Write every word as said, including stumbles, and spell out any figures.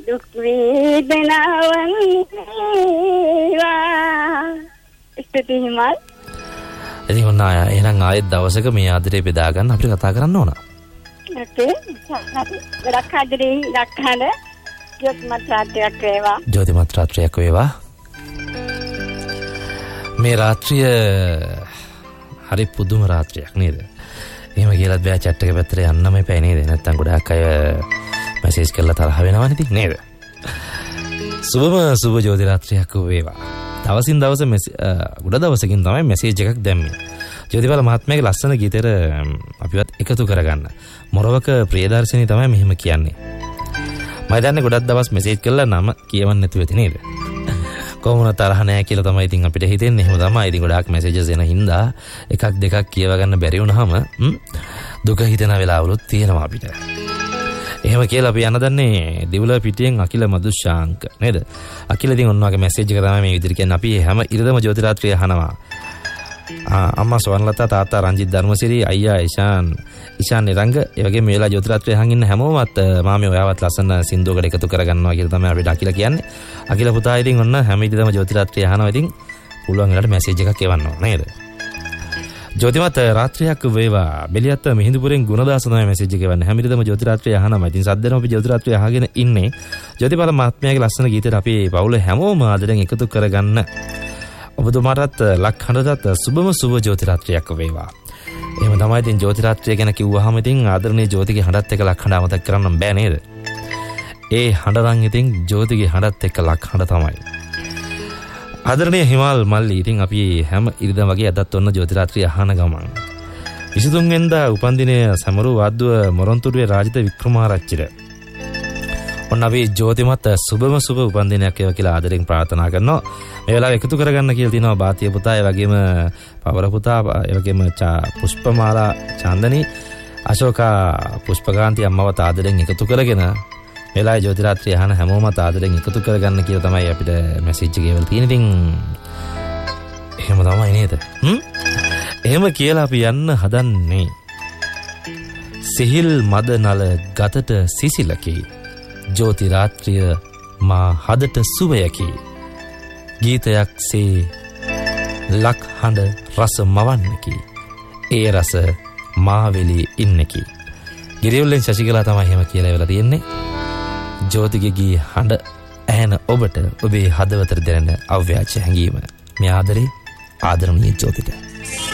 දුක් වේදනාවන් වේවා. ස්තුතියි හිමල්. ඉතින් ඔන්න එහෙනම් ආයෙත් දවසක මේ ආදරේ බෙදා ගන්න අපිට කතා කරන්න ඕන. ඕකේ. ගොඩක් ආදරේ ලක්හඬ ජෝතිමත් රාත්‍රියක් වේවා. ජෝතිමත් රාත්‍රියක් වේවා. මේ රාත්‍රිය හරි පුදුම රාත්‍රියක් නේද? එහෙම කියලාත් බෑ chat එක පැත්තට යන්නම එපා නේද? නැත්තම් ගොඩාක් අය මැසේජ් කරලා තරහ වෙනවනේ ඉතින් නේද? සුබම සුබ ජෝති රාත්‍රියක් වේවා. දවසින් දවස ගොඩ දවසකින් තමයි මැසේජ් එකක් දැම්මේ. ජෝතිපාල මහත්මයාගේ ලස්සන ගීතෙට අපිවත් එකතු කරගන්න. මොරවක ප්‍රියදර්ශිනී තමයි මෙහෙම කියන්නේ. මම දන්නේ ගොඩක් දවස් මැසේජ් කළා නම කියවන්න නැතුව ඇති නේද? කොහොමද තරහ නැහැ කියලා තමයි ඉතින් අපිට හිතෙන්නේ. එහෙම තමයි. ඉතින් ගොඩාක් මැසේජස් එන හින්දා එකක් දෙකක් කියව ගන්න බැරි වුණාම දුක හිතෙන වෙලාවලුත් තියෙනවා අපිට. එහෙම කියලා අපි යන දන්නේ දිවුල පිටියෙන් අකිල මදුෂාංක නේද? අකිල ඉතින් ඔන්න ඔයගේ මැසේජ් එක තමයි මේ විදිහට කියන්නේ. අපි හැම ඉරදම ජෝති රාත්‍රිය අහනවා. අම්මා සවන්ලතා තාත්තා රංජිත් ධර්මසිරි අයියා ඉෂාන් ඉෂාන් නිරංග ඒ වගේ මේ වෙලාව ජෝති රාත්‍රිය අහන් ඉන්න හැමෝමත් මාමේ ඔයාවත් ලස්සන සින්දුවකට එකතු කරගන්නවා කියලා තමයි අපිට අකිල කියන්නේ. අකිල පුතා ඉතින් ඔන්න හැම ඉදම ජෝති රාත්‍රිය අහනවා. ඉතින් පුළුවන් වෙලාවට මැසේජ් එකක් එවන්න ඕන නේද? ජෝතිමත් රාත්‍රියක් වේවා. බෙලියත් මිහිඳුපුරෙන් ගුණදාස තමයි මැසේජ් එක එවන්නේ. හැම ඉදම ජෝති රාත්‍රිය අහනවා. ඉතින් සද්දෙනම අපි ජෝති රාත්‍රිය අහගෙන ඉන්නේ. ජෝතිපාල මහත්මයාගේ ලස්සන ගීතෙට අපි පවුල හැමෝම ආදරෙන් එකතු කරගන්න. ඔබතුමාටත් ලක්හඬටත් සුබම සුබ ජෝති රාත්‍රියක් වේවා. එහෙම තමයි. ඉතින් ජෝති රාත්‍රිය ගැන කිව්වහම ඉතින් ආදරණීය ජෝතිගේ හඬත් එක්ක ලක්හඬ අමතක කරන්න බෑ නේද? ඒ හඬ නම් ඉතින් ජෝතිගේ හඬත් එක්ක ලක්හඬ තමයි. ආදරණීය හිමාල් මල්ලි ඉතින් අපි හැම ඉරිදා වගේ අදත් ඔන්න ජෝති රාත්‍රිය අහන ගමන් විසි තුන් වෙනිදා උපන්දිනය සමරු වාද්දුව මොරොන්තුරුවේ රාජිත වික්‍රමාරච්චිට ඔන්න අපි ජෝතිමත් සුබම සුබ උපන්දිනයක් වේවා කියලා ආදරෙන් ප්‍රාර්ථනා කරනවා. මේ වෙලාව එකතු කරගන්න කියලා තියෙනවා බාතිය පුතා, ඒ වගේම පවර පුතා, ඒ වගේම පුෂ්පමාලා චන්දනි, අශෝකා පුෂ්පකාන්ති අම්මවත් ආදරෙන් එකතු කරගෙන වෙලාවේ ජෝති රාත්‍රිය අහන හැමෝමත් ආදරෙන් එකතු කරගන්න කියලා තමයි අපිට මැසේජ් එක ගෙවලා තියෙන්නේ. ඉතින් එහෙම තමයි නේද? හ්ම් එහෙම කියලා අපි යන්න හදන්නේ සිහිල් මද නල ගතට සිසිලකේ ජෝති රාත්‍රිය මා හදට සුවයකි ගීතයක් සේ ලක් හඬ රස මවන්නකි ඒ රස මාවෙලි ඉන්නකි. ගිරියුල්ලෙන් ශශිකලා තමයි එහෙම කියලා වෙලා තියෙන්නේ. ජෝතිගේ ගී හඬ ඇහෙන ඔබට ඔබේ හදවතට දැනෙන අව්‍යාජ හැඟීම මේ ආදරේ ආදරණීය ජෝතිට.